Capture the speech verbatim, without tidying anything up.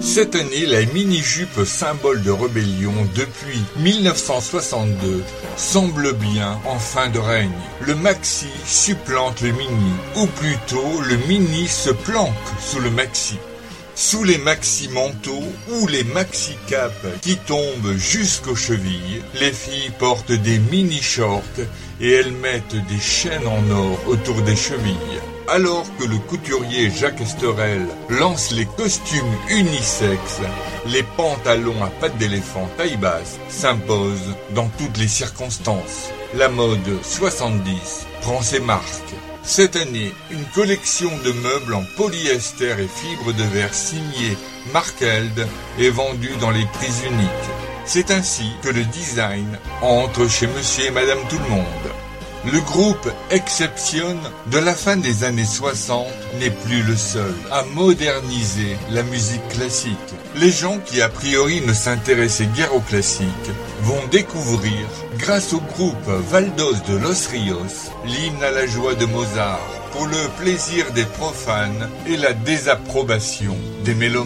Cette année, la mini-jupe symbole de rébellion depuis mille neuf cent soixante-deux semble bien en fin de règne. Le maxi supplante le mini, ou plutôt le mini se planque sous le maxi. Sous les maxi-manteaux ou les maxi-capes qui tombent jusqu'aux chevilles, les filles portent des mini-shorts et elles mettent des chaînes en or autour des chevilles. Alors que le couturier Jacques Esterel lance les costumes unisexes, les pantalons à pattes d'éléphant taille basse s'imposent dans toutes les circonstances. La mode soixante-dix prend ses marques. Cette année, une collection de meubles en polyester et fibres de verre signée Mark Held est vendue dans les prix uniques. C'est ainsi que le design entre chez Monsieur et Madame Tout-le-Monde. Le groupe Exception de la fin des années soixante n'est plus le seul à moderniser la musique classique. Les gens qui a priori ne s'intéressaient guère au classique vont découvrir, grâce au groupe Valdos de Los Rios, l'hymne à la joie de Mozart, pour le plaisir des profanes et la désapprobation des mélomanes.